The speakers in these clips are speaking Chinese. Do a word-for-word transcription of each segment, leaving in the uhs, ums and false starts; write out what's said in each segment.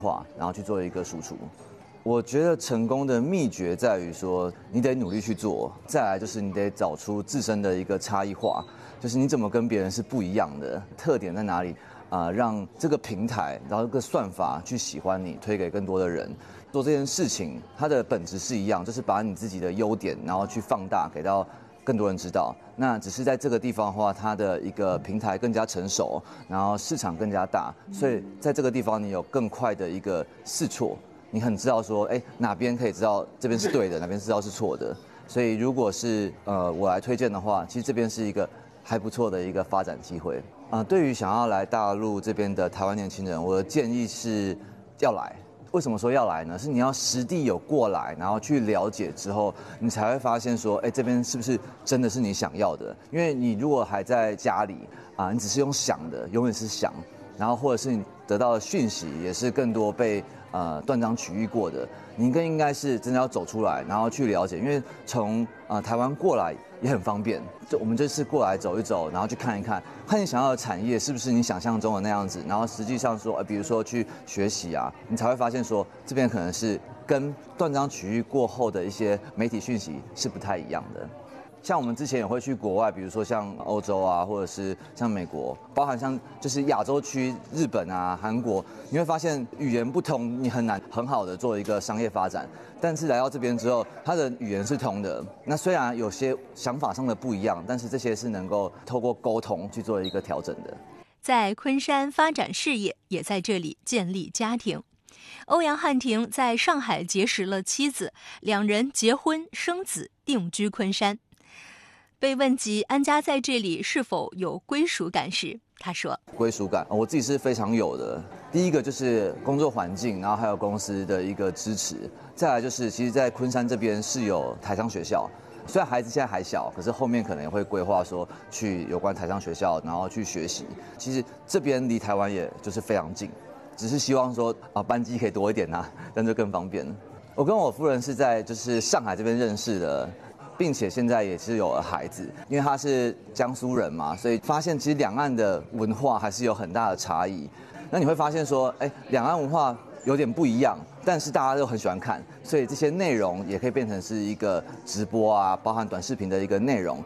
化，然后去做一个输出。我觉得成功的秘诀在于说，你得努力去做，再来就是你得找出自身的一个差异化，就是你怎么跟别人是不一样的，特点在哪里啊、呃？让这个平台，然后这个算法去喜欢你，推给更多的人。做这件事情，它的本质是一样，就是把你自己的优点，然后去放大，给到更多人知道。那只是在这个地方的话，它的一个平台更加成熟，然后市场更加大，所以在这个地方你有更快的一个试错。你很知道说，哎，哪边可以知道这边是对的，哪边知道是错的。所以如果是呃我来推荐的话，其实这边是一个还不错的一个发展机会啊、呃。对于想要来大陆这边的台湾年轻人，我的建议是要来。为什么说要来呢？是你要实地有过来，然后去了解之后，你才会发现说，哎，这边是不是真的是你想要的？因为你如果还在家里啊、呃，你只是用想的，永远是想，然后或者是你得到的讯息也是更多被呃断章取义过的，你更应该是真的要走出来，然后去了解，因为从呃台湾过来也很方便，就我们这次过来走一走，然后去看一看，看你想要的产业是不是你想象中的那样子，然后实际上说，呃，比如说去学习啊，你才会发现说这边可能是跟断章取义过后的一些媒体讯息是不太一样的。像我们之前也会去国外，比如说像欧洲啊，或者是像美国，包含像就是亚洲区日本啊、韩国，你会发现语言不通，你很难很好的做一个商业发展。但是来到这边之后，它的语言是通的。那虽然有些想法上的不一样，但是这些是能够透过沟通去做一个调整的。 在昆山发展事业，也在这里建立家庭。欧阳汉庭在上海结识了妻子，两人结婚生子，定居昆山。被问及安家在这里是否有归属感时，他说：“ 归属感，我自己是非常有的。第一个就是工作环境，然后还有公司的一个支持。再来就是，其实，在昆山这边是有台商学校，虽然孩子现在还小，可是后面可能也会规划说去有关台商学校，然后去学习。其实这边离台湾也就是非常近，只是希望说啊班机可以多一点啊，但就更方便。我跟我夫人是在就是上海这边认识的。”并且现在也是有了孩子，因为他是江苏人嘛，所以发现其实两岸的文化还是有很大的差异。那你会发现说，哎，两岸文化有点不一样，但是大家都很喜欢看，所以这些内容也可以变成是一个直播啊，包含短视频的一个内容。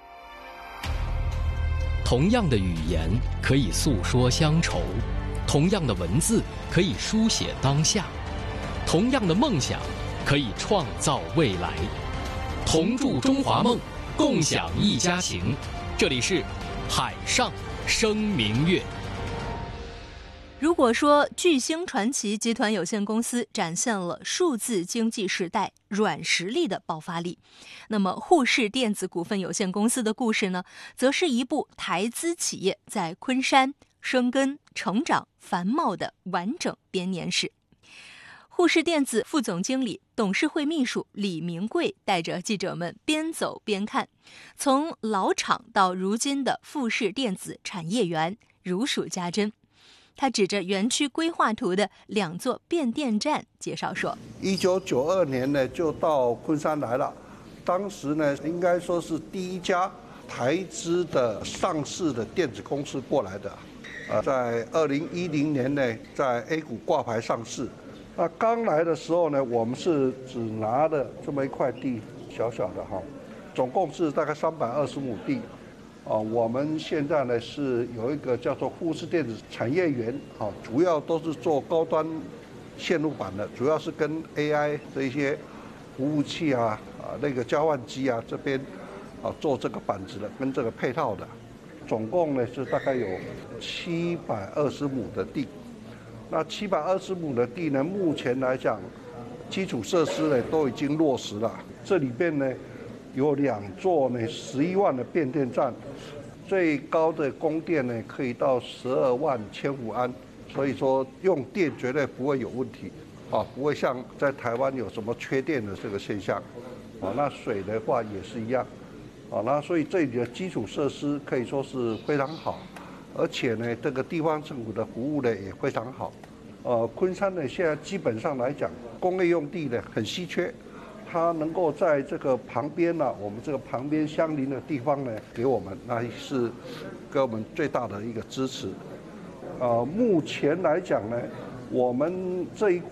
同样的语言可以诉说乡愁，同样的文字可以书写当下，同样的梦想可以创造未来。同筑中华梦，共享一家情。这里是海上生明月。 如果说巨星传奇集团有限公司展现了数字经济时代软实力的爆发力，那么沪市电子股份有限公司的故事呢，则是一部台资企业在昆山生根、成长、繁茂的完整编年史。沪市电子副总经理、董事会秘书李明贵带着记者们边走边看，从老厂到如今的富士电子产业园如数家珍。他指着园区规划图的两座变电站介绍说： 一九九二年呢就到昆山来了，当时呢应该说是第一家台资的上市的电子公司过来的，呃，在二零一零年呢在 A 股挂牌上市。那刚来的时候呢，我们是只拿了这么一块地，小小的哈，总共是大概三百二十亩地，啊，我们现在呢是有一个叫做富士电子产业园，啊，主要都是做高端线路板的，主要是跟 A I 这一些服务器啊、啊那个交换机啊这边啊做这个板子的，跟这个配套的，总共呢是大概有七百二十亩的地。那七百二十亩的地呢，目前来讲，基础设施呢都已经落实了。这里边呢有两座呢十一万的变电站，最高的供电呢可以到十二万千伏安，所以说用电绝对不会有问题，啊，不会像在台湾有什么缺电的这个现象，啊，那水的话也是一样，啊，那所以这里的基础设施可以说是非常好。而且呢，这个地方政府的服务呢也非常好。呃，昆山呢现在基本上来讲，工业用地呢很稀缺，它能够在这个旁边呢、啊，我们这个旁边相邻的地方呢，给我们那是给我们最大的一个支持。呃，目前来讲呢，我们这一